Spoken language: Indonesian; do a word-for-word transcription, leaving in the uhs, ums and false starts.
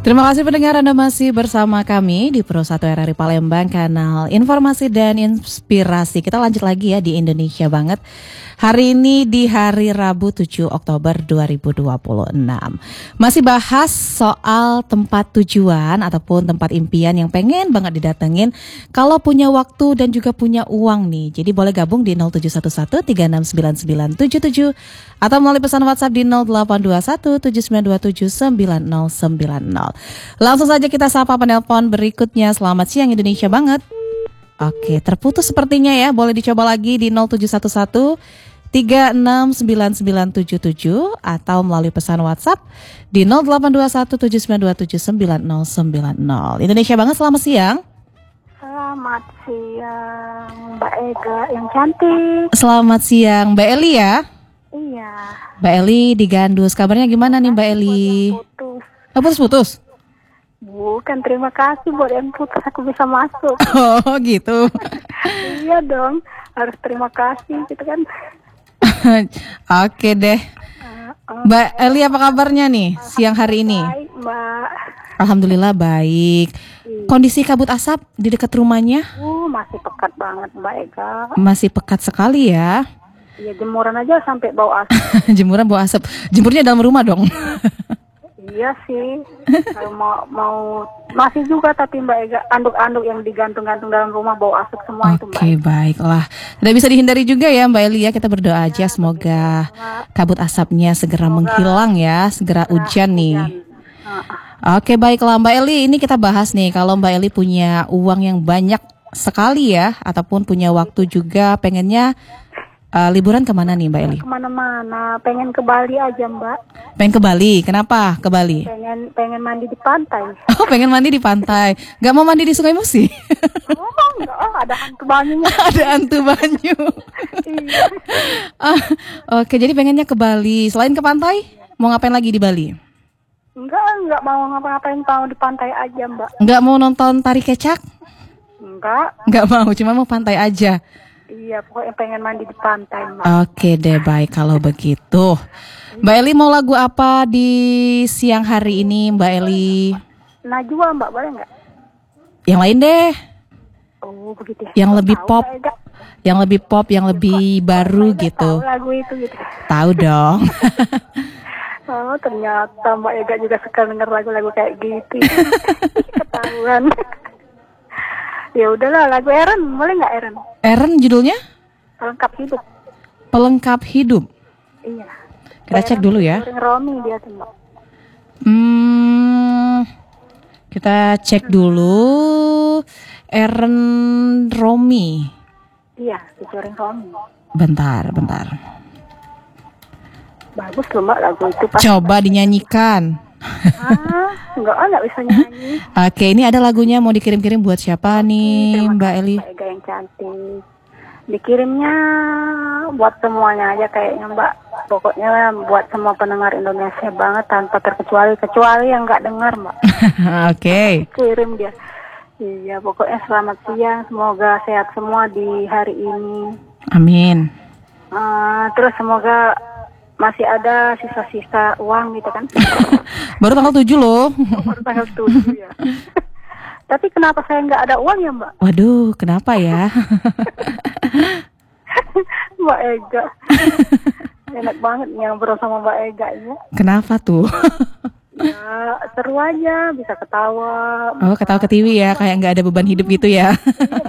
Terima kasih pendengar, Anda masih bersama kami di Pro satu R R I Palembang, kanal informasi dan inspirasi. Kita lanjut lagi ya di Indonesia Banget. Hari ini di hari Rabu tujuh Oktober dua ribu dua puluh enam. Masih bahas soal tempat tujuan ataupun tempat impian yang pengen banget didatengin kalau punya waktu dan juga punya uang nih. Jadi boleh gabung di nol tujuh satu satu tiga enam sembilan sembilan tujuh tujuh atau melalui pesan WhatsApp di nol delapan dua satu tujuh sembilan dua tujuh sembilan nol sembilan nol. Langsung saja kita sapa penelpon berikutnya. Selamat siang Indonesia Banget. Oke, terputus sepertinya ya. Boleh dicoba lagi di nol tujuh satu satu tiga enam sembilan sembilan tujuh tujuh atau melalui pesan WhatsApp di nol delapan dua satu tujuh sembilan dua tujuh sembilan nol sembilan nol. Indonesia Banget, selamat siang. Selamat siang Mbak Ega yang cantik. Selamat siang Mbak Eli ya. Iya. Mbak Eli di Gandus. Kabarnya gimana nih Mbak Eli? Putus. Oh, putus-putus? Bukan, terima kasih buat yang putus aku bisa masuk. Oh gitu. Iya dong, harus terima kasih gitu kan. Oke deh. Mbak Eli, apa kabarnya nih siang hari ini? Baik Mbak. Alhamdulillah baik. Kondisi kabut asap di dekat rumahnya? Uh, masih pekat banget Mbak Ega. Masih pekat sekali ya. Iya, jemuran aja sampai bau asap. Jemuran bau asap. Jemurnya dalam rumah dong. Iya sih. Kalau mau mau masih juga, tapi Mbak Ega, anduk-anduk yang digantung-gantung dalam rumah bau asap semua itu Mbak. Oke, baiklah. Tidak bisa dihindari juga ya Mbak Eli ya. Kita berdoa aja semoga kabut asapnya segera menghilang ya, segera hujan nih. Oke, baiklah Mbak Eli, ini kita bahas nih kalau Mbak Eli punya uang yang banyak sekali ya, ataupun punya waktu juga, pengennya uh, liburan kemana nih Mbak Eli? Kemana-mana, pengen ke Bali aja Mbak. Pengen ke Bali, kenapa ke Bali? Pengen pengen mandi di pantai. Oh, pengen mandi di pantai, gak mau mandi di Sungai Musi? Oh enggak, ada hantu banyunya. Ada hantu banyu. Iya. Ah, oke, jadi pengennya ke Bali. Selain ke pantai, mau ngapain lagi di Bali? Enggak, enggak mau ngapa-ngapain, mau di pantai aja Mbak. Nggak mau nonton tari kecak? Enggak. Nggak mau, cuma mau pantai aja. Iya, pokoknya pengen mandi di pantai Mbak. Oke deh, baik kalau begitu. Mbak Eli, mau lagu apa di siang hari ini Mbak Eli? Najwa Mbak, boleh nggak? Yang lain deh. Oh begitu ya. Yang lebih Tahu, pop. Mbak Ega. Yang lebih pop, yang lebih baru Mbak Ega gitu. Tahu lagu itu gitu. Tahu dong. Oh ternyata Mbak Ega juga suka denger lagu-lagu kayak gitu. Ketahuan. Ya udahlah, lagu Eren, boleh nggak Eren? Eren judulnya? Pelengkap hidup. Pelengkap hidup. Iya. Kita cek dulu ya. Eren Romi dia tuh Mbak. Hmm, kita cek dulu. Eren Romi. Iya, Eren Romi. Bentar, bentar. Bagus loh Mbak lagu itu. Pas Coba dinyanyikan. Ah, enggak, enggak bisa nyanyi. Oke, ini ada lagunya, mau dikirim-kirim buat siapa nih Terima Mbak kasih, Eli? Mbak Ega yang cantik. Dikirimnya buat semuanya aja kayaknya Mbak. Pokoknya buat semua pendengar Indonesia Banget tanpa terkecuali, kecuali yang nggak dengar Mbak. Oke. Kirim dia. Iya, pokoknya selamat siang, semoga sehat semua di hari ini. Amin. Uh, terus semoga masih ada sisa-sisa uang gitu kan. Baru tanggal tujuh loh. Baru tanggal tujuh ya. Tapi kenapa saya nggak ada uang ya Mbak? Waduh, kenapa ya? Mbak Ega. Enak banget ngobrol sama Mbak Ega ya. Kenapa tuh? Ya seru aja, bisa ketawa. Oh, ketawa ke T V ya, kayak nggak ada beban hidup gitu ya.